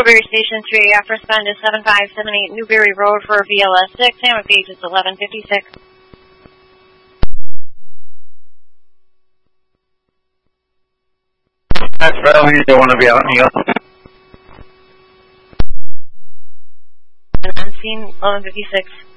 Newberry Station 3, after respond to 7578 Newberry Road for VLS 6, and page is 1156. That's right, we don't want to be out in the open. On scene 1156.